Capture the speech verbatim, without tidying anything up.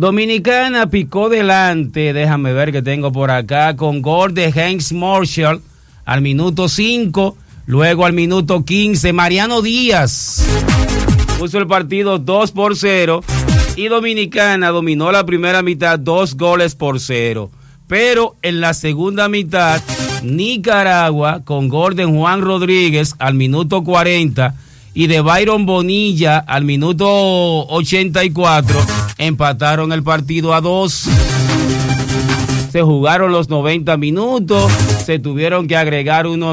Dominicana picó delante, déjame ver que tengo por acá, con gol de Hanks Marshall al minuto cinco, luego al minuto quince, Mariano Díaz puso el partido dos por cero y Dominicana dominó la primera mitad dos goles por cero. Pero en la segunda mitad, Nicaragua, con gol de Juan Rodríguez al minuto cuarenta y de Byron Bonilla al minuto ochenta y cuatro, empataron el partido a dos. Se jugaron los noventa minutos, se tuvieron que agregar unos